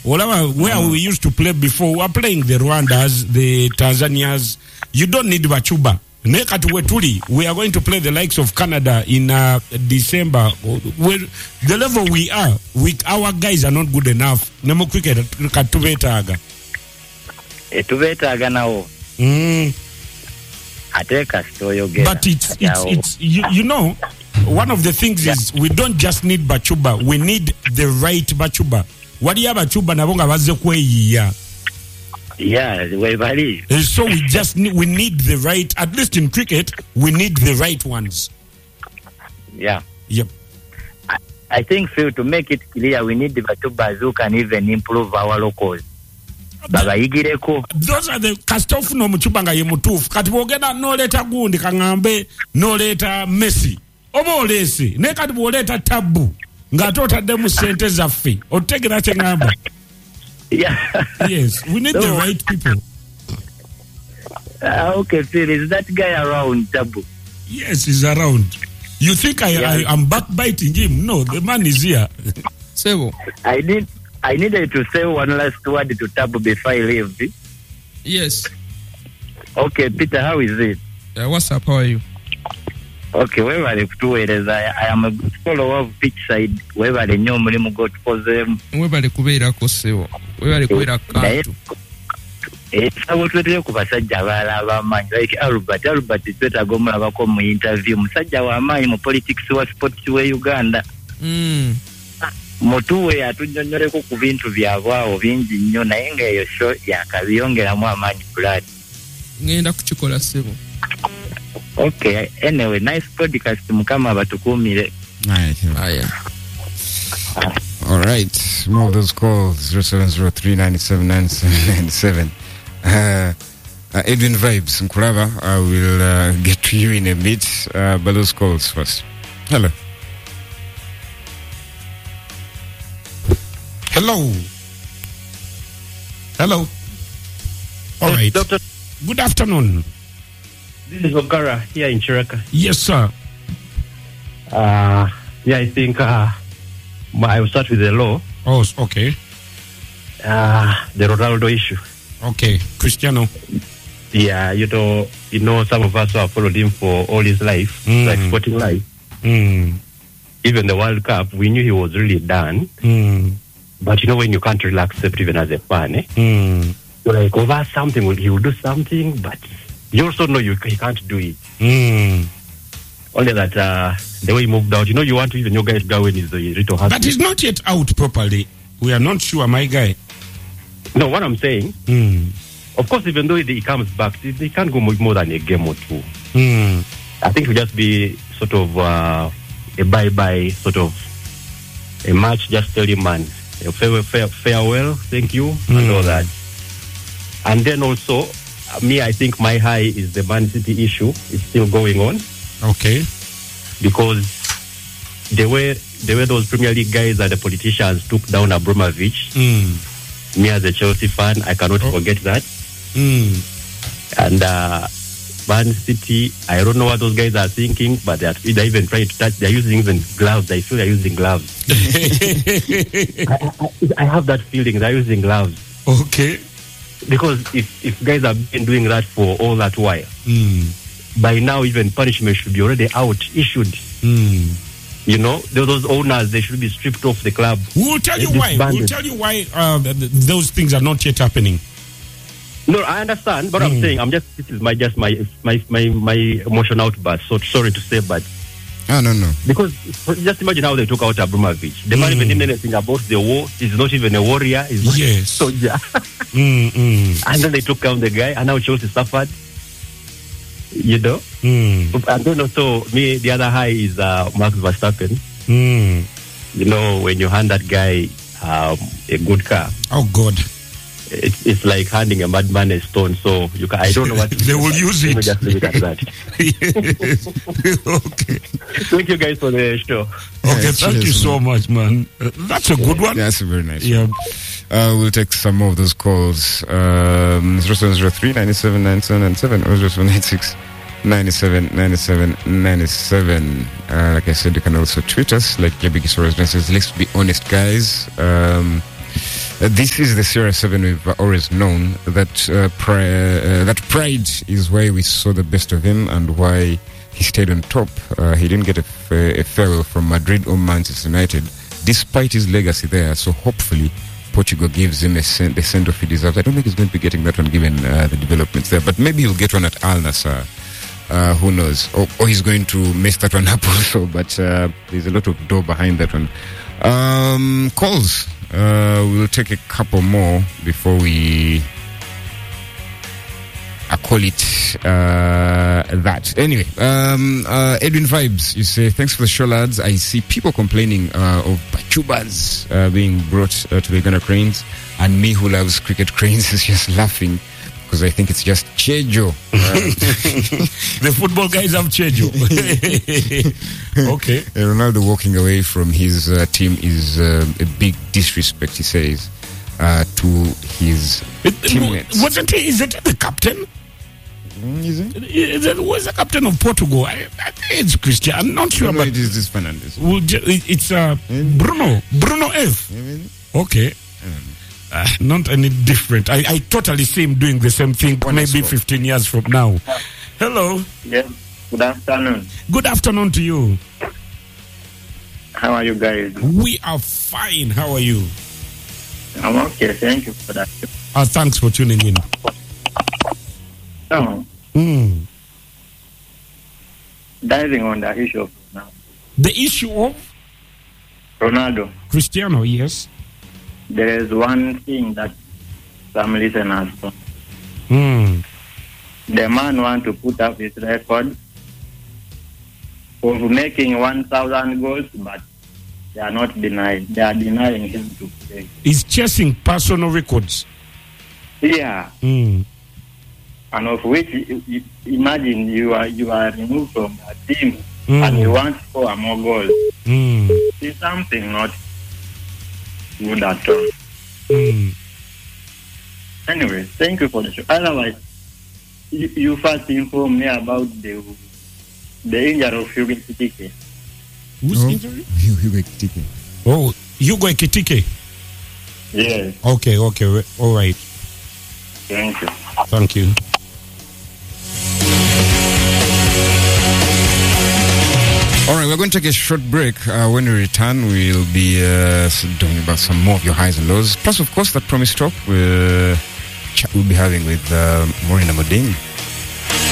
where we used to play before, we were playing the Rwandas, the Tanzanias. You don't need Bachuba. We are going to play the likes of Canada in December. Where the level we are, our guys are not good enough. Nemo cricket katubetaga. Etubetaga now. But it's you know, one of the things is we don't just need Bachuba, we need the right Bachuba. What do you have Bachuba nabonga baze kweyiya? Yeah, so we need the right, at least in cricket, we need the right ones. Yeah. Yep. I think, Phil, to make it clear, we need the Batubas who can even improve our locals. Those are the Kastof no Muchubanga Yemutuf. Katibogena no letter Gundi Kangambe, no letter Messi. Obo Lesi, Nekatbo letter Tabu. Ngatota demu sente zafi. Or take that number. Yeah. Yes, we need the right people. Okay, Phil, is that guy around, Tabu? Yes, he's around. You think I'm backbiting him? No, the man is here. Sebo. I needed to say one last word to Tabu before I leave. Yes. Okay, Peter, how is it? What's up? How are you? Okay, where are the I am a good follower of pitch side. Where are the new Mulimu got for them? Where are the Kubera Koseo? Where are the Kubera Kantu? It's about to talk about Sajava, like Albert is better go come interview. Musajawa, my politics was put to Uganda. Motuwe atunyonyoleko ku bintu byabwawo bingi nnyo naye ng'eyo show yakabiyongeramu amaanyi blood. Ngenda kukikola sebo. Okay, anyway, nice podcast mukama abatukumire. Nice. All right, more of those calls 0703979797. Edwin Vibes Nkulaba, I will get to you in a bit, but those calls first. Hello. All right. Doctor. Good afternoon. This is Ogara here in Chiraka. Yes, sir. I think I will start with the law. Oh, okay. The Ronaldo issue. Okay, Cristiano. Yeah, you know, some of us who have followed him for all his life, like sporting life. Even the World Cup, we knew he was really done. But you know, when you can't really accept even as a fan, you're like, over something, he will do something, but you also know he can't do it. Only that the way he moved out, you know, you want to even your guys go in is the little hard. But he's not yet out properly. We are not sure, my guy. No, what I'm saying, of course, even though he comes back, he can't go more than a game or two. I think it will just be sort of a bye-bye, sort of a match, just tell him, man, farewell, thank you, and all that. And then also, I think my high is the Man City issue. It's still going on. Okay. Because the way those Premier League guys and the politicians took down Abramovich, me as a Chelsea fan, I cannot forget that. And Man City, I don't know what those guys are thinking, but they're even trying to touch. They're using even gloves. I feel they're using gloves. I have that feeling they're using gloves. Okay. Because if guys have been doing that for all that while, by now even punishment should be already out, issued. You know, those owners, they should be stripped off the club. We'll tell you why. We'll tell you why those things are not yet happening. No, I understand, but I'm saying this is my emotional outburst. So sorry to say, but no. Because just imagine how they took out Abramovich. The man even didn't know anything about the war. He's not even a warrior. He's not a soldier. And then they took down the guy, and now Chelsea suffered. You know? And then also, the other high is Max Verstappen. You know, when you hand that guy a good car. Oh, God. It's like handing a madman a stone. So I don't know what they will use it. Just leave it at that. Okay. Thank you guys for the show. Okay, thank you so much, man. That's a good one. That's a very nice one. We'll take some more of those calls. 0703 97 97 or 0786 97 97 97. Like I said, you can also tweet us, like Yabiki Soros says, let's be honest, guys. This is the CR7 we've always known, that that pride is why we saw the best of him and why he stayed on top. He didn't get a farewell from Madrid or Manchester United, despite his legacy there. So hopefully Portugal gives him the send-off he deserves. I don't think he's going to be getting that one given the developments there, but maybe he'll get one at Al Nassr. Who knows? Or he's going to mess that one up also, but there's a lot of dough behind that one. Calls. We'll take a couple more before we call it that. Anyway, Edwin Vibes, you say, thanks for the show, lads. I see people complaining of Bachubas being brought to the Uganda Cranes, and me who loves cricket cranes is just laughing because I think it's just Chejo. The football guys have Chejo. Okay. Ronaldo walking away from his team is a big disrespect, he says, to his teammates. Wasn't he? Is it the captain? Is it? Was the captain of Portugal? I think it's Christian. I'm not sure, but it is this Fernandes. It's Bruno F. Okay. Not any different. I totally see him doing the same thing maybe 15 years from now. Hello. Yes. Good afternoon. Good afternoon to you. How are you guys? We are fine. How are you? I'm okay. Thank you for that. Thanks for tuning in. So, diving on the issue of Ronaldo. The issue of Ronaldo. Cristiano, yes. There is one thing that some listeners don't. The man wants to put up his record of making 1,000 goals, but they are not denying. They are denying him to play. He's chasing personal records. Yeah. And of which, imagine you are removed from the team and you want to score more goals. It's something not good at all. Anyway, thank you for the show. Otherwise, you first informed me about the injury of Hugo Ekitike. Whose injury? Hugo Ekitike. Oh, Hugo Ekitike. Yes. Okay, all right. Thank you. Thank you. All right, we're going to take a short break. When we return, we'll be talking about some more of your highs and lows. Plus, of course, that promise talk we'll be having with Maureen Amading.